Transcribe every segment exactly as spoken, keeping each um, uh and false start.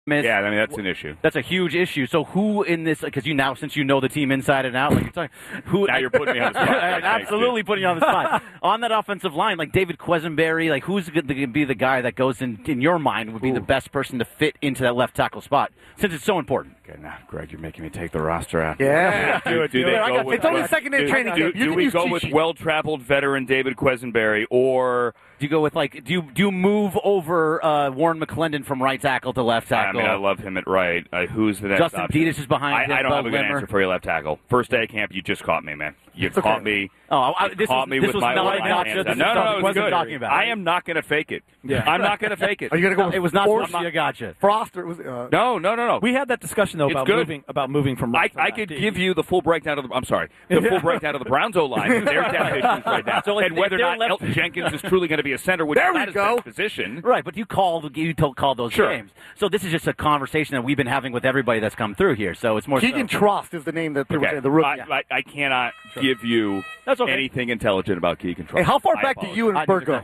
Yeah, I mean, that's an issue. That's a huge issue. So who in this, because you now, since you know the team inside and out, like you're talking, who, now you're putting me on the spot. Absolutely putting you on the spot. On that offensive line, like David Quesenberry, like who's going to be the guy that goes in, in your mind, would be Ooh. the best person to fit into that left tackle spot, since it's so important? Okay, now, Greg, you're making me take the roster out. Yeah. do, do, do they it. go with, it's only second day training do, camp. You do can we use go cheat with sheet. well-traveled veteran David Quesenberry, or do you go with, like, do you, do you move over uh, Warren McClendon from right tackle to left tackle? I mean, I love him at right. Uh, who's the next Justin option? Peters is behind I, him. I don't Bob have a good Limmer. answer for your left tackle. First day of camp, you just caught me, man. You It's caught okay. me. Oh, I, this caught was, me this with was my not own gotcha. hands. This No, is no, not- no, it was wasn't good. talking about. I am not going to fake it. Yeah. I'm not going to fake it. Are you going to go No, with it was not Forrest? supposed to be a gotcha. Frost? Or was it, uh, No, no, no, no. We had that discussion though It's about good. moving about moving from. I, Right to I left. could give you the full breakdown of the. I'm sorry, the full breakdown of the Browns O line and their depth issues right now, So, like, and whether or they're not left- Elton Jenkins is truly going to be a center, which There is we not his go. best position. Right, but you called you told, called those Sure. games. So this is just a conversation that we've been having with everybody that's come through here. So it's more Keegan so. Trost is the name that they were Okay. saying, the rookie. I, I, I cannot give you That's okay. anything intelligent about Keegan Trost. Hey, how far I back do apologize. you and I Bert go? understand.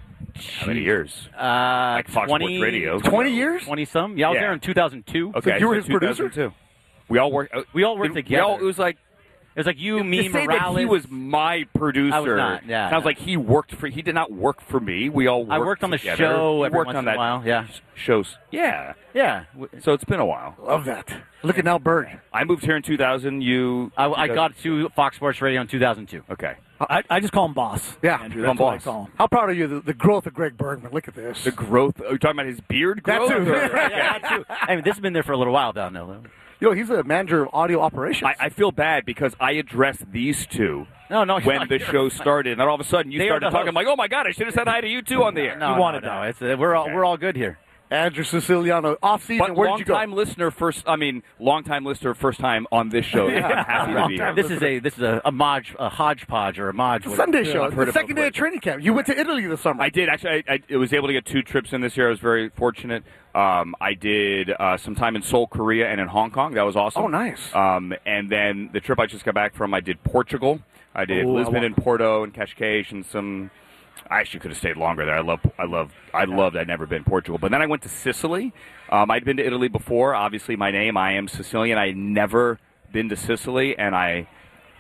How many years? Uh, Like Fox twenty, Sports Radio. twenty years? twenty some. Yeah, I was Yeah. there in two thousand two. Okay, you were so his producer? two thousand two. We all worked. Uh, We all worked we together. all- it was like It was like you, me, to say Morales. that he was my producer. I was not, yeah. Sounds like he worked for. He did not work for me. We all. Worked I worked on the together. show We every worked once on in a that while, yeah. shows. Yeah. Yeah, So it's been a while. Love that. Look at now, Bert. I moved here in two thousand. You. I, I got to Fox Sports Radio in two thousand two. Okay. I, I just call him boss. Yeah. Andrew, Call him that's what I boss. call him. How proud are you of the, the growth of Greg Bergman? Look at this. The growth. Are you talking about his beard That growth? too. or- Yeah, that too. I mean, this has been there for a little while down there. You know, he's a manager of audio operations. I, I feel bad because I addressed these two No, no. when you're the not. show started, and then all of a sudden you They are started the talking. I'm hosts. like, oh my god, I should have said hi to you two on the air. No, You no, wanted no. that. It's, uh, we're all Okay. we're all good here. Andrew Siciliano, off season. But Where did you go? long-time listener, first. I mean, long-time listener, first time on this show. I'm happy to be here. This is a this is a, a mod a hodgepodge or a mod. It's a Sunday show. I've It's heard the of second it day of training camp. You went to Italy this summer. I did actually. I, I was able to get two trips in this year. I was very fortunate. Um, I did uh, some time in Seoul, Korea, and in Hong Kong. That was awesome. Oh, nice. Um, and then the trip I just got back from, I did Portugal. I did Ooh, I Lisbon want- and Porto and Cascais and some. I actually could have stayed longer there. I love, I love, I loved. I'd never been to Portugal, but then I went to Sicily. Um, I'd been to Italy before. Obviously, my name, I am Sicilian. I had never been to Sicily, and I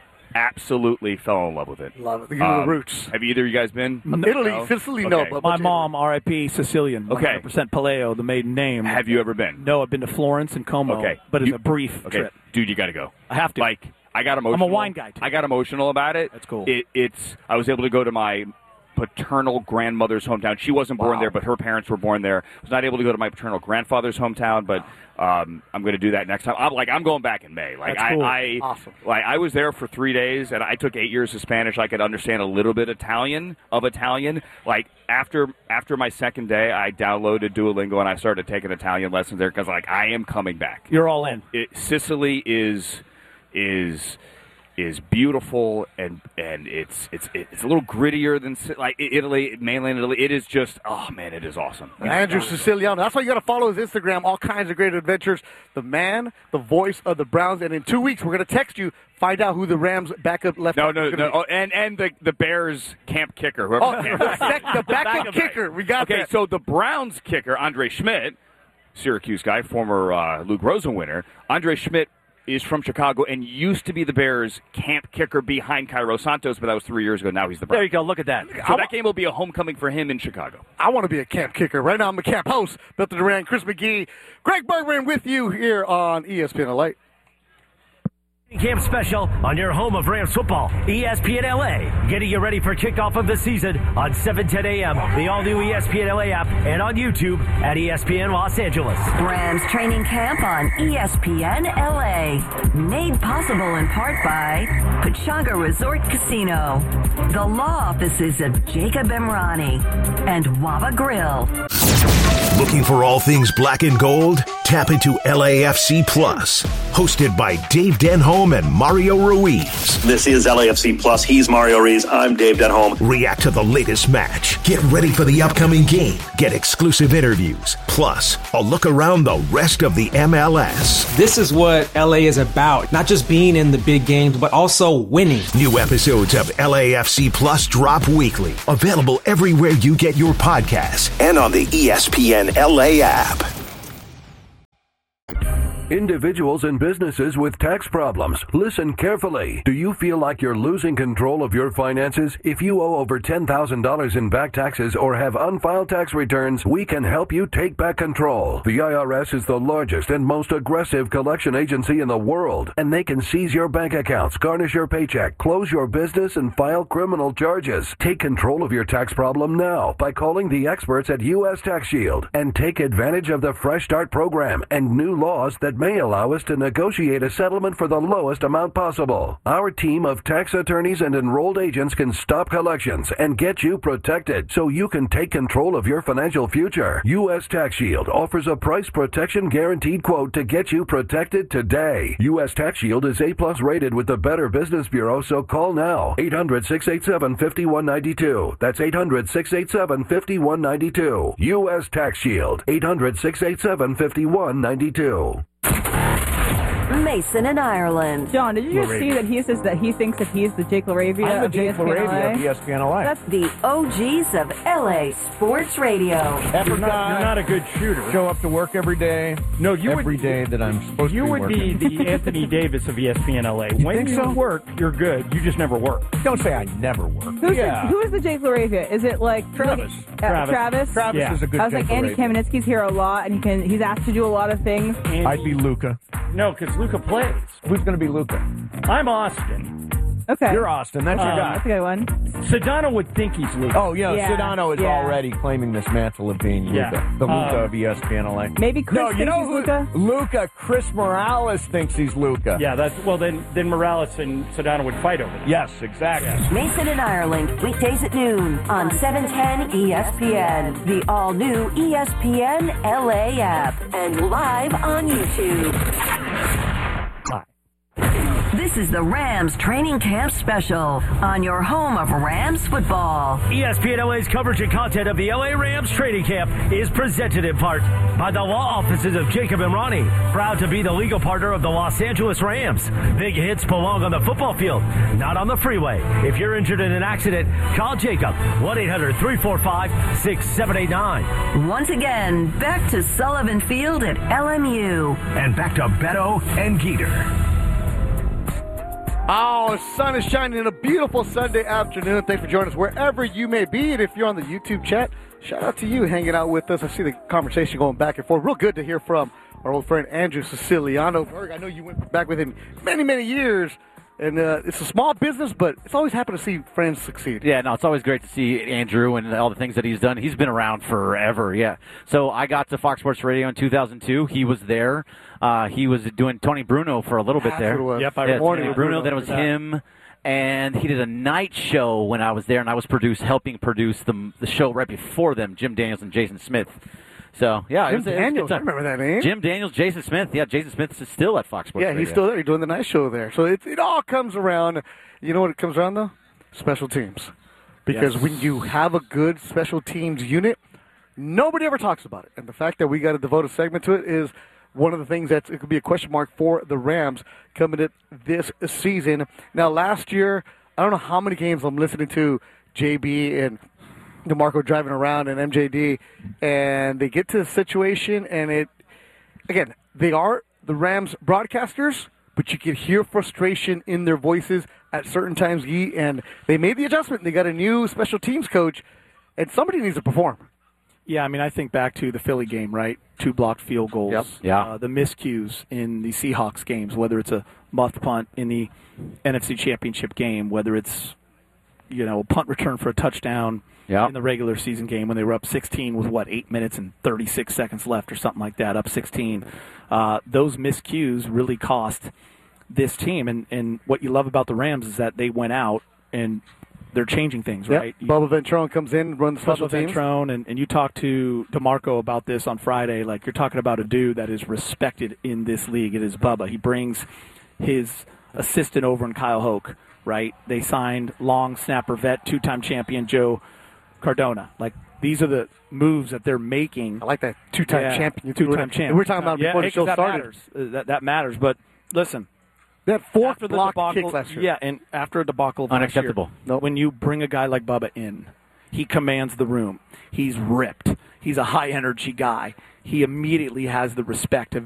absolutely fell in love with it. Love it. You know Um, the roots. Have either of you guys been? Italy, No? Sicily, no. Okay. But My but- mom, R I P Sicilian. Okay. one hundred percent Paleo, the maiden name. Have you ever been? No, I've been to Florence and Como. Okay. But it's You- a brief Okay, trip. dude, you got to go. I have to. Like, I got emotional. wine guy, too. I got emotional about it. That's cool. It, it's. I was able to go to my paternal grandmother's hometown. She wasn't born Wow. there, but her parents were born there. I was not able to go to my paternal grandfather's hometown, but um, I'm going to do that next time. I'm like, I'm going back in May. Like, That's cool. I, I Awesome. like, I was there for three days, and I took eight years of Spanish. I could understand a little bit Italian of Italian. Like after after my second day, I downloaded Duolingo and I started taking Italian lessons there because, like, I am coming back. You're all in. It, Sicily is is is beautiful and and it's it's it's a little grittier than Si- like Italy, mainland Italy. It is just oh man, it is awesome. Andrew Siciliano. That's why you got to follow his Instagram. All kinds of great adventures. The man, the voice of the Browns. And in two weeks, we're going to text you. Find out who the Rams backup left. No, back no, is gonna no. Oh, and and the the Bears camp kicker. Whoever Oh, the camp- the, sec- the backup kicker. We got okay, that. so the Browns kicker, Andre Schmidt, Syracuse guy, former uh, Luke Rosen winner. Andre Schmidt is from Chicago and used to be the Bears' camp kicker behind Cairo Santos, but that was three years ago. Now he's the Browns. There you go. Look at that. So that game will be a homecoming for him in Chicago. I want to be a camp kicker. Right now, I'm a camp host. Milton Duran, Chris McGee, Greg Bergman with you here on E S P N L A. Camp special on your home of Rams football, E S P N L A. Getting you ready for kickoff of the season on seven ten a.m., the all-new E S P N L A app, and on YouTube at E S P N Los Angeles. Rams training camp on E S P N L A. Made possible in part by Pechanga Resort Casino, the law offices of Jacob Emrani, and Wava Grill. Looking for all things black and gold? Tap into L A F C Plus. Hosted by Dave Denholm and Mario Ruiz. This is L A F C Plus. He's Mario Ruiz. I'm Dave Denholm. React to the latest match. Get ready for the upcoming game. Get exclusive interviews. Plus, a look around the rest of the M L S. This is what L A is about. Not just being in the big games, but also winning. New episodes of L A F C Plus drop weekly. Available everywhere you get your podcasts and on the E S P N L A app. Individuals and businesses with tax problems, listen carefully. Do you feel like you're losing control of your finances? If you owe over ten thousand dollars in back taxes or have unfiled tax returns, we can help you take back control. The I R S is the largest and most aggressive collection agency in the world, and they can seize your bank accounts, garnish your paycheck, close your business, and file criminal charges. Take control of your tax problem now by calling the experts at U S Tax Shield and take advantage of the Fresh Start program and new laws that may allow us to negotiate a settlement for the lowest amount possible. Our team of tax attorneys and enrolled agents can stop collections and get you protected so you can take control of your financial future. U S Tax Shield offers a price protection guaranteed quote to get you protected today. U S Tax Shield is A plus rated with the Better Business Bureau, so call now. eight hundred, six eight seven, five one nine two. That's eight hundred, six eight seven, five one nine two. U S Tax Shield. eight hundred, six eight seven, five one nine two. Mason in Ireland. John, did you just see that he says that he thinks that he's the Jake LaRavia I'm the of Jake LaRavia of E S P N L A. That's the O Gs of L A Sports Radio. You're not, you're not a good shooter. Show up to work every day. No, you every would, day that I'm supposed you to be would working. be the Anthony Davis of E S P N L A. You When think you so? work, you're good. You just never work. Don't say I never work. Who's yeah. the, who is the Jake LaRavia? Is it like Travis. Like, uh, Travis. Travis? Travis Yeah. is a good I was like, Jake Andy LaRavia. Kamenetsky's here a lot, and he can he's asked to do a lot of things. Andy, I'd be Luca. No, because Luca plays. Who's going to be Luca? I'm Austin. Okay. You're Austin. That's your Uh, guy. That's a good one. Sedano would think he's Luca. Oh, you know, Yeah. Sedano is Yeah. already claiming this mantle of being Yeah. Luca. The Luca Uh, of E S P N L A. Maybe Chris no, you thinks know he's who? Luca? Luca. Chris Morales thinks he's Luca. Yeah, that's well. Then, then Morales and Sedano would fight over that. Yes, exactly. Mason in Ireland, weekdays at noon on seven ten E S P N, the all-new E S P N L A app, and live on YouTube. This is the Rams Training Camp Special on your home of Rams football. E S P N L A's coverage and content of the L A Rams training camp is presented in part by the law offices of Jacob Imrani, proud to be the legal partner of the Los Angeles Rams. Big hits belong on the football field, not on the freeway. If you're injured in an accident, call Jacob, one eight hundred, three four five, six seven eight nine. Once again, back to Sullivan Field at L M U. And back to Beto and Geeter. Oh, the sun is shining on a beautiful Sunday afternoon. Thanks for joining us wherever you may be. And if you're on the YouTube chat, shout out to you hanging out with us. I see the conversation going back and forth. Real good to hear from our old friend Andrew Siciliano. Berg, I know you went back with him many, many years. And uh, it's a small business, but it's always happy to see friends succeed. Yeah, no, it's always great to see Andrew and all the things that he's done. He's been around forever, yeah. So I got to Fox Sports Radio in two thousand two. He was there. Uh, he was doing Tony Bruno for a little bit That's there. what it was. Yep, I yeah, remember Tony that. Bruno, then it was him. And he did a night show when I was there, and I was produce, helping produce the, the show right before them, Jim Daniels and Jason Smith. So, yeah, Jim it was, it was a Daniels, good I time. remember that name. Jim Daniels, Jason Smith. Yeah, Jason Smith is still at Fox Sports Yeah, Radio. he's still there. He's doing the night show there. So it, it all comes around. You know what it comes around, though? Special teams. Because Yes. when you have a good special teams unit, nobody ever talks about it. And the fact that we got to devote a segment to it is one of the things that it could be a question mark for the Rams coming to this season. Now, last year, I don't know how many games I'm listening to J B and DeMarco driving around and M J D, and they get to the situation, and it, again, they are the Rams broadcasters, but you could hear frustration in their voices at certain times, Guy, and they made the adjustment. They got a new special teams coach, and somebody needs to perform. Yeah, I mean, I think back to the Philly game, right? Two blocked field goals. Yep. Yeah. Uh, the miscues in the Seahawks games, whether it's a muffed punt in the N F C Championship game, whether it's, you know, a punt return for a touchdown Yep. in the regular season game when they were up sixteen with, what, eight minutes and thirty-six seconds left or something like that, up sixteen. Uh, those miscues really cost this team. And, and what you love about the Rams is that they went out and they're changing things, Yep. right? You- Bubba Ventrone comes in, runs special Bubba teams. Ventrone, and, and you talked to DeMarco about this on Friday. Like, you're talking about a dude that is respected in this league. It is Bubba. He brings his assistant over in Kyle Hoke, right? They signed long snapper vet, two-time champion Joe Cardona. Like, these are the moves that they're making. I like that two-time Yeah, champion. Two-time champ. We were talking about it yeah, before the hey, 'cause show that started. Matters. Uh, That, that matters. But listen, That fourth after the block debacle, kick last year. yeah, and after a debacle of last Unacceptable. year, Nope. when you bring a guy like Bubba in, he commands the room. He's ripped. He's a high-energy guy. He immediately has the respect of